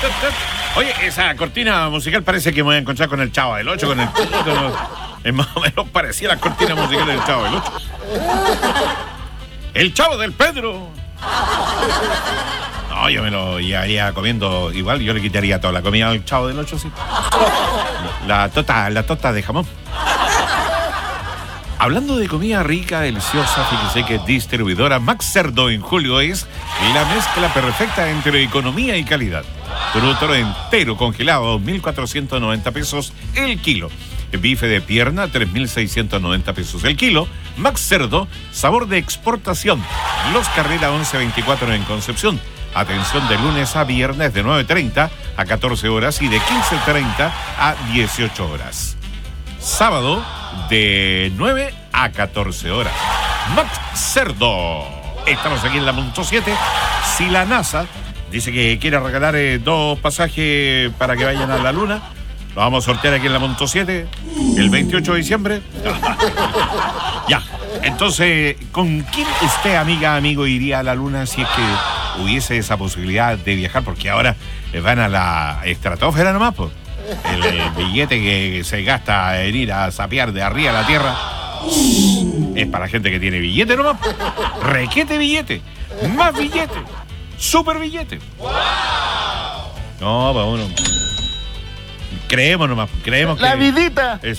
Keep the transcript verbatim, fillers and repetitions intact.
Oye, esa cortina musical parece que me voy a encontrar con el Chavo del Ocho, con el Chito, ¿no? Es más o menos parecía la cortina musical del Chavo del Ocho. El Chavo del Pedro. No, yo me lo iría comiendo igual, yo le quitaría toda la comida al Chavo del Ocho, sí. La tota, la tota de jamón. Hablando de comida rica, deliciosa, fíjese que distribuidora Max Cerdo en Julio es la mezcla perfecta entre economía y calidad. Producto entero congelado, dos mil cuatrocientos noventa pesos el kilo. Bife de pierna, tres mil seiscientos noventa pesos el kilo. Max Cerdo, sabor de exportación. Los Carrera once veinticuatro en Concepción. Atención de lunes a viernes de nueve treinta a catorce horas y de quince treinta a dieciocho horas. Sábado de nueve a catorce horas. Max Cerdo. Estamos aquí en la Monto siete. Si la NASA dice que quiere regalar eh, dos pasajes para que vayan a la Luna, lo vamos a sortear aquí en la Monto siete el veintiocho de diciembre. Ya. Entonces, ¿con quién usted, amiga, amigo, iría a la Luna si es que hubiese esa posibilidad de viajar? Porque ahora van a la estratosfera nomás, pues. El, el billete que se gasta en ir a sapear de arriba a la Tierra es para gente que tiene billete nomás. Requete billete. Más billete. Super billete. No, pues uno. Creemos nomás. Creemos que. La vidita. Es